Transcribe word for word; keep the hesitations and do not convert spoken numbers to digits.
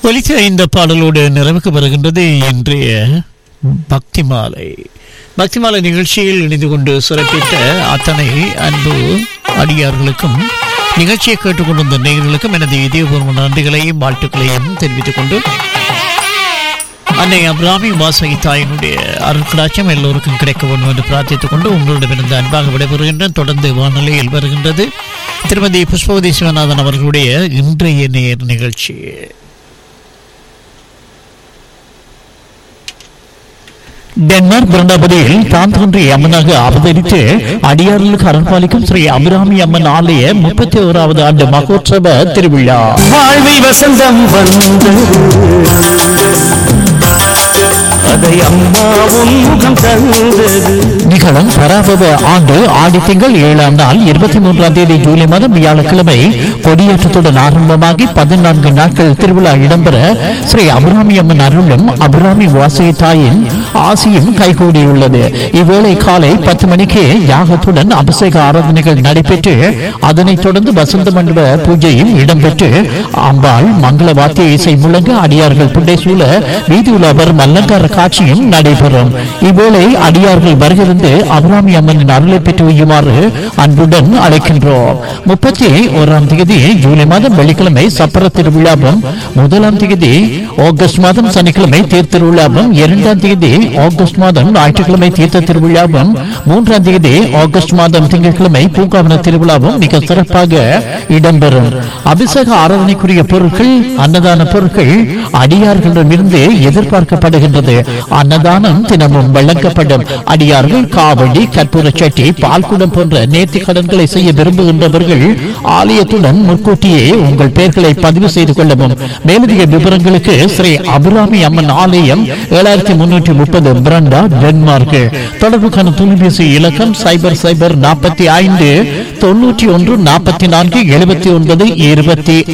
ஒலித்த இந்த பாடலோடு நிறைவுக்கு வருகின்றது இன்றைய பக்தி மாலை. பக்தி மாலை நிகழ்ச்சியில் இணைந்து கொண்டு சிறப்பித்த அத்தனை அன்பு அடியார்களுக்கும் நிகழ்ச்சியை கேட்டுக்கொண்டிருந்த நேயர்களுக்கும் எனது இதயபூர்வ நன்றிகளையும் வாழ்த்துக்களையும் தெரிவித்துக் கொண்டு அன்னை அபிராமி வாசகி தாயினுடைய அருட்கடாட்சியம் எல்லோருக்கும் கிடைக்க வேண்டும் என்று பிரார்த்தித்துக் கொண்டு உங்களிடமிருந்து அன்பாக விடைபெறுகின்றேன். தொடர்ந்து வானொலியில் வருகின்றது திருமதி புஷ்பவதி சிவநாதன் அவர்களுடைய இன்றைய நேர் நிகழ்ச்சி. டென்மார்க் பிருந்தாபதியில் தான் தோன்றிய அம்மனாக அவதரித்து அடியார்களுக்கு அரண்பாலிக்கும் ஸ்ரீ அபிராமி அம்மன் ஆலய முப்பத்தி ஓராவது ஆண்டு மகோற்சவ திருவிழா வாழ்வில் வசந்தம் வந்து அதை அம்மாவும் முகம் தந்தது. நிகழும் பராபவ ஆண்டு ஆடி திங்கள் ஏழாம் நாள் இருபத்தி மூன்றாம் தேதி ஜூலை மாதம் வியாழக்கிழமை கொடியேற்றத்துடன் ஆரம்பமாகி பதினான்கு நாட்கள் திருவிழா இடம்பெற ஸ்ரீ அபிராமி அம்மன் அருளும் அபிராமி வாசகி தாயின் ஆசியும் கைகூடியுள்ளது. இவ்வேளை காலை பத்து மணிக்கு யாகத்துடன் அபிஷேக ஆராதனைகள் நடைபெற்று அதனைத் தொடர்ந்து வசந்த மண்டப பூஜையும் இடம்பெற்று அம்பாள் மங்கள வாத்திய இசை முழங்க அடியார்கள் புண்டை சூழ வீதியுலா வரும் அலங்கார காட்சியும் நடைபெறும். இவ்வேளை அடியார்கள் வருகிறது அபிராமி அம்மனின் அருளை பெற்று வையுமாறு அன்புடன் அழைக்கின்றோம். முப்பத்தி ஓராம் தேதி ஜூலை மாதம் வெள்ளிக்கிழமை சப்பர திருவிழாவும், முதலாம் தேதி ஆகஸ்ட் மாதம் சனிக்கிழமை தேர் திருவிழாவும், இரண்டாம் தேதி ஆகஸ்ட் மாதம் ஞாயிற்றுக்கிழமை தீர்த்த திருவிழாவும், மூன்றாம் தேதி ஆகஸ்ட் மாதம் திங்கட்கிழமை பூங்காவன திருவிழாவும் மிக சிறப்பாக இடம்பெறும். அபிஷேக ஆராதனைக்குரிய பொருட்கள், அன்னதான பொருட்கள் அடியார்களிடமிருந்து எதிர்பார்க்கப்படுகின்றது. அன்னதானம் தினமும் வழங்கப்படும். அடியார்கள் காவடி, கற்பூர சட்டி, பால்குடம் போன்ற நேர்த்தி கடன்களை செய்ய விரும்புகின்றவர்கள் ஆலயத்துடன் முன்கூட்டியே உங்கள் பெயர்களை பதிவு செய்து கொள்ளவும். மேலதிக விவரங்களுக்கு ஸ்ரீ அபிராமி அம்மன் ஆலயம், ஏழாயிரத்தி முன்னூற்றி முப்பது பிரண்டா, டென்மார்க். தொடர்புக்கான தொலைபேசி இலக்கம் சைபர் சைபர் நாற்பத்தி ஐந்து தொன்னூற்றி ஒன்று நாற்பத்தி நான்கு எழுபத்தி ஒன்பது இருபத்தி